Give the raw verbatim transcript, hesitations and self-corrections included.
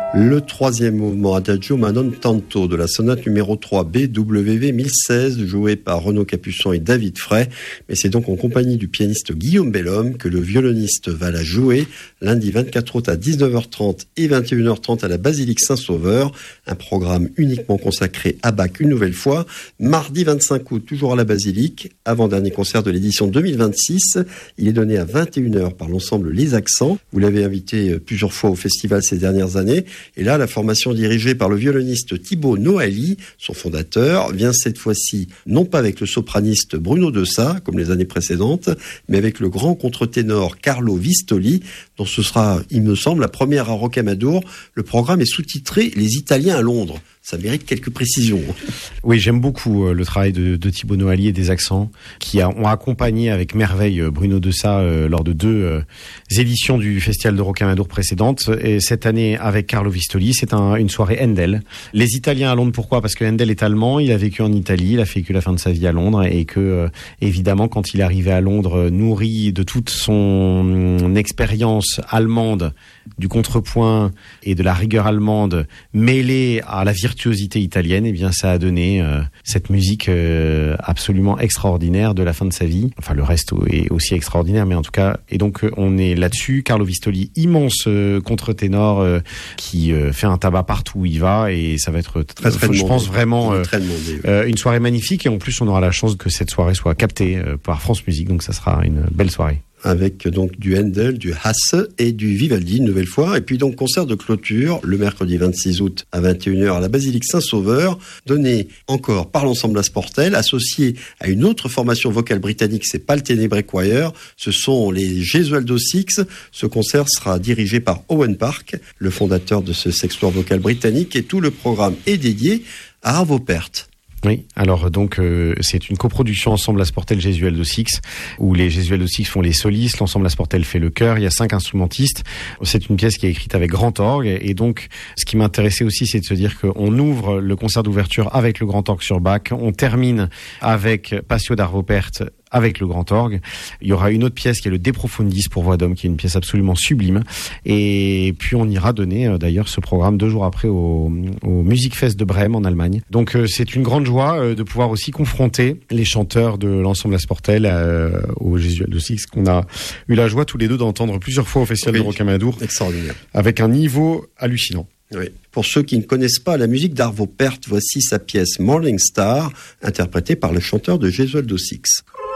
Le troisième mouvement Adagio ma non tanto de la sonate numéro trois B W V mille seize, joué par Renaud Capuçon et David Fray. Mais c'est donc en compagnie du pianiste Guillaume Bellhomme que le violoniste va la jouer lundi vingt-quatre août à dix-neuf heures trente et vingt et une heures trente à la basilique Saint-Sauveur. Un programme uniquement consacré à Bach une nouvelle fois. Mardi vingt-cinq août, toujours à la basilique, avant-dernier concert de l'édition deux mille vingt-six. Il est donné à vingt et une heures par l'ensemble Les Accents. Vous l'avez invité plusieurs fois au festival ces dernières années. Et là, la formation dirigée par le violoniste Thibaut Noali, son fondateur, vient cette fois-ci non pas avec le sopraniste Bruno Dessat, comme les années précédentes, mais avec le grand contre-ténor Carlo Vistoli, dont ce sera, il me semble, la première à Rocamadour. Le programme est sous-titré « Les Italiens à Londres ». Ça mérite quelques précisions. Oui, j'aime beaucoup le travail de, de Thibaut Noali et des Accents, qui a, ont accompagné avec merveille Bruno Dessat euh, lors de deux euh, éditions du Festival de Rocamadour précédentes. Et cette année, avec Carlo Vistoli, c'est un, une soirée Handel. Les Italiens à Londres, pourquoi ? Parce que Handel est allemand, il a vécu en Italie, il a vécu la fin de sa vie à Londres, et que, euh, évidemment, quand il est arrivé à Londres, nourri de toute son expérience allemande, du contrepoint et de la rigueur allemande, mêlée à la virtuosité italienne, eh bien, ça a donné euh, cette musique euh, absolument extraordinaire de la fin de sa vie. Enfin, le reste est aussi extraordinaire, mais en tout cas, et donc on est là-dessus. Carlo Vistoli, immense euh, contre-ténor euh, qui euh, fait un tabac partout où il va, et ça va être très, très, je pense vraiment euh, très demandé, oui. euh, une soirée magnifique. Et en plus, on aura la chance que cette soirée soit captée euh, par France Musique, donc ça sera une belle soirée. Avec donc du Handel, du Hasse et du Vivaldi une nouvelle fois. Et puis donc concert de clôture le mercredi vingt-six août à vingt et une heures à la basilique Saint-Sauveur, donné encore par l'ensemble Asportel, associé à une autre formation vocale britannique, c'est pas le Tenebrae Choir, ce sont les Gesualdo Six. Ce concert sera dirigé par Owen Park, le fondateur de ce sextoire vocal britannique, et tout le programme est dédié à Arvo Pärt. Oui, alors donc euh, c'est une coproduction Ensemble Asportel Gesualdo Six, où les Gesualdo Six font les solistes, l'Ensemble Asportel fait le chœur, il y a cinq instrumentistes. C'est une pièce qui est écrite avec grand orgue, et donc ce qui m'intéressait aussi, c'est de se dire qu'on ouvre le concert d'ouverture avec le grand orgue sur Bach, on termine avec Passio d'Arvo Pärt avec le grand orgue. Il y aura une autre pièce qui est le De Profundis pour voix d'homme, qui est une pièce absolument sublime. Et puis on ira donner euh, d'ailleurs ce programme deux jours après au, au Musikfest de Brême en Allemagne. Donc euh, c'est une grande joie euh, de pouvoir aussi confronter les chanteurs de l'ensemble Asportel euh, au Gesualdo Six, qu'on a eu la joie tous les deux d'entendre plusieurs fois au Festival oui, de Rocamadour. Extraordinaire. Avec un niveau hallucinant. Oui. Pour ceux qui ne connaissent pas la musique d'Arvo Pärt, voici sa pièce Morning Star, interprétée par le chanteur de Gesualdo Six.